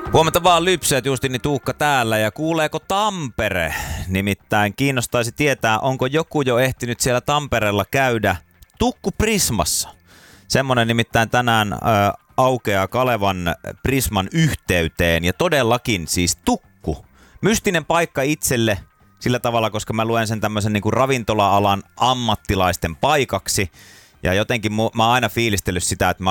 Huomenta vaan Lypsyät, Justini Tuukka täällä ja kuuleeko Tampere? Nimittäin kiinnostaisi tietää, onko joku jo ehtinyt siellä Tampereella käydä Tukku Prismassa. Semmonen nimittäin tänään aukeaa Kalevan Prisman yhteyteen ja todellakin siis Tukku. Mystinen paikka itselle sillä tavalla, koska mä luen sen tämmöisen niin kuin ravintola-alan ammattilaisten paikaksi. Ja jotenkin mä oon aina fiilistellyt sitä, että mä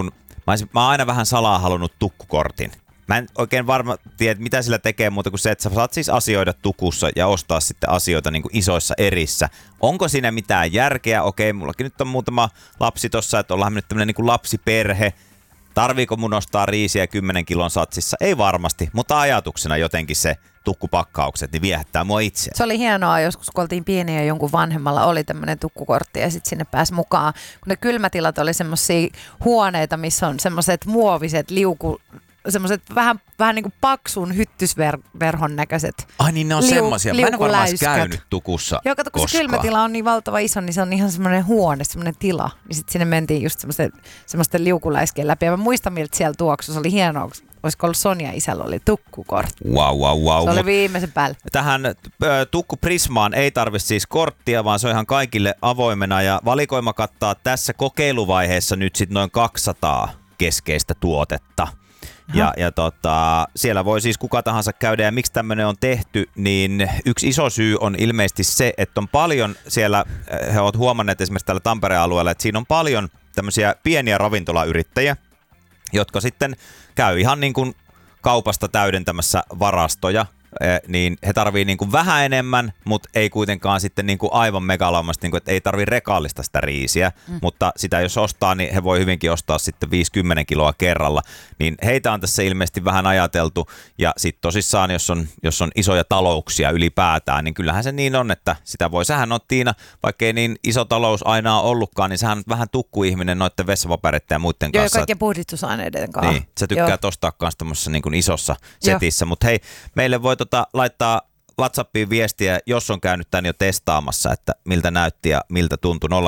oon aina vähän salaa halunnut tukkukortin. Mä en oikein varma tiedä, mitä sillä tekee muuta kuin se, että sä saat siis asioida Tukussa ja ostaa sitten asioita niin kuin isoissa erissä. Onko siinä mitään järkeä? Okei, mullakin nyt on muutama lapsi tossa, että ollaan nyt tämmönen niin kuin lapsiperhe. Tarviiko mun ostaa riisiä 10 kilon satsissa? Ei varmasti, mutta ajatuksena jotenkin se tukkupakkaukset niin viehättää mua itse. Se oli hienoa joskus, kun oltiin pieniä ja jonkun vanhemmalla oli tämmöinen tukkukortti ja sitten sinne pääsi mukaan. Kun ne kylmätilat oli semmosia huoneita, missä on semmoiset muoviset semmoiset vähän niin kuin paksun hyttysverhon näköiset. Ai niin, ne on semmosia. Mä en ole varmaan käynyt Tukussa joka kun se kylmätila on niin valtava iso, niin se on ihan semmoinen huone, semmoinen tila. Niin sitten sinne mentiin just semmoisten liukuläiskien läpi. Ja mä muistan, miltä siellä tuoksu. Se oli hienoa. Olisiko ollut Sonja isällä oli tukkukortti. Wow. Se oli viimeisen päälle. Tähän Tukku Prismaan ei tarvitse siis korttia, vaan se on ihan kaikille avoimena. Ja valikoima kattaa tässä kokeiluvaiheessa nyt sitten noin 200 keskeistä tuotetta. Ja siellä voi siis kuka tahansa käydä, ja miksi tämmöinen on tehty, niin yksi iso syy on ilmeisesti se, että on paljon siellä, he ovat huomanneet esimerkiksi tällä Tampereen alueella, että siinä on paljon tämmöisiä pieniä ravintolayrittäjiä, jotka sitten käy ihan niin kuin kaupasta täydentämässä varastoja, niin he tarvii niin kuin vähän enemmän, mutta ei kuitenkaan sitten niin kuin aivan megalaumasta, niin kuin, että ei tarvii rekallista sitä riisiä, mutta sitä jos ostaa, niin he voi hyvinkin ostaa sitten 50 kiloa kerralla, niin heitä on tässä ilmeisesti vähän ajateltu, ja sitten tosissaan, jos on isoja talouksia ylipäätään, niin kyllähän se niin on, että sitä voi, sähän on Tiina, vaikka ei niin iso talous aina ole ollutkaan, niin sähän on vähän tukkuihminen noitten vessapapereiden ja muiden kanssa. Joo, kaikkien puhdistusaineiden kanssa. Niin, sä tykkäät ostaa myös tämmöisessä niin kuin isossa setissä, mutta hei, meille voi laittaa WhatsAppiin viestiä, jos on käynyt tän jo testaamassa, että miltä näytti ja miltä tuntui. 0403564556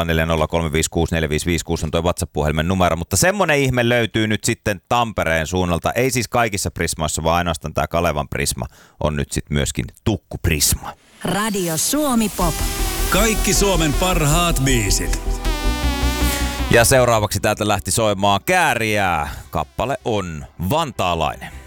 on tuo WhatsApp-puhelimen numero, mutta semmonen ihme löytyy nyt sitten Tampereen suunnalta. Ei siis kaikissa Prismoissa, vaan ainoastaan tämä Kalevan Prisma on nyt sitten myöskin Tukku Prisma. Radio Suomi Pop. Kaikki Suomen parhaat biisit. Ja seuraavaksi täältä lähti soimaan Kääriää. Kappale on vantaalainen.